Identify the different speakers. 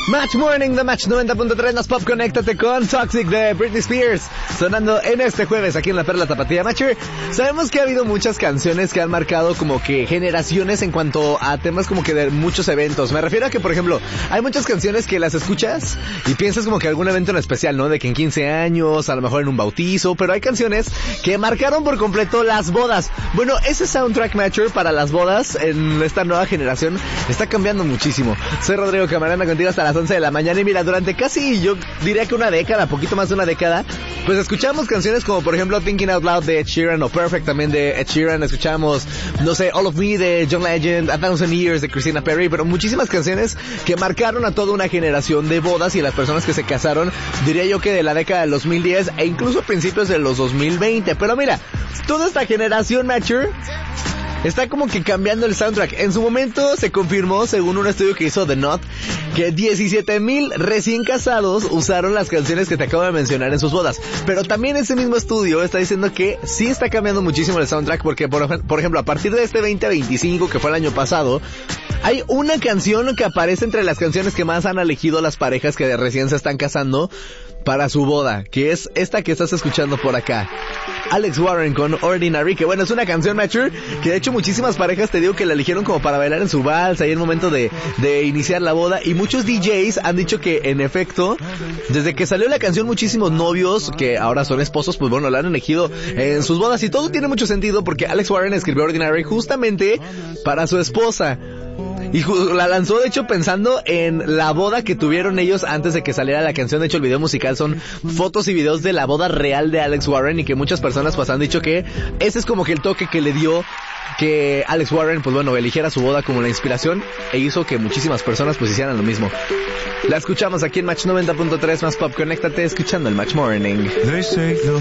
Speaker 1: Match Morning, The Match 90.3 más pop. Conéctate con Toxic de Britney Spears, sonando en este jueves aquí en La Perla Tapatía. Matcher, sabemos que ha habido muchas canciones que han marcado como que generaciones en cuanto a temas como que de muchos eventos. Me refiero a que, por ejemplo, hay muchas canciones que las escuchas y piensas como que algún evento en especial, ¿no? De que en 15 años, a lo mejor en un bautizo, pero hay canciones que marcaron por completo las bodas. Bueno, ese soundtrack, Matcher, para las bodas en esta nueva generación está cambiando muchísimo. Soy Rodrigo Camarena, contigo hasta las 11 de la mañana, y mira, durante casi, yo diría que una década, poquito más de una década, pues escuchamos canciones como por ejemplo Thinking Out Loud de Ed Sheeran o Perfect también de Ed Sheeran, escuchamos, no sé, All of Me de John Legend, A Thousand Years de Christina Perri, pero muchísimas canciones que marcaron a toda una generación de bodas y las personas que se casaron, diría yo que de la década del 2010 e incluso principios de los 2020, pero mira, toda esta generación, Matcher, está como que cambiando el soundtrack. En su momento se confirmó, según un estudio que hizo The Knot, que 17,000 recién casados usaron las canciones que te acabo de mencionar en sus bodas. Pero también ese mismo estudio está diciendo que sí está cambiando muchísimo el soundtrack, porque por ejemplo, a partir de este 2025, que fue el año pasado, hay una canción que aparece entre las canciones que más han elegido las parejas que recién se están casando para su boda, que es esta que estás escuchando por acá, Alex Warren con Ordinary, que bueno, es una canción, Matcher, que de hecho muchísimas parejas te digo que la eligieron como para bailar en su vals ahí en el momento de iniciar la boda, y muchos DJs han dicho que en efecto, desde que salió la canción, muchísimos novios que ahora son esposos, pues bueno, la han elegido en sus bodas, y todo tiene mucho sentido porque Alex Warren escribió Ordinary justamente para su esposa. Y la lanzó, de hecho, pensando en la boda que tuvieron ellos antes de que saliera la canción. De hecho, el video musical son fotos y videos de la boda real de Alex Warren, y que muchas personas pues han dicho que ese es como que el toque que le dio que Alex Warren, pues bueno, eligiera su boda como la inspiración, e hizo que muchísimas personas pues hicieran lo mismo. La escuchamos aquí en Match 90.3 más pop. Conéctate escuchando el Match Morning.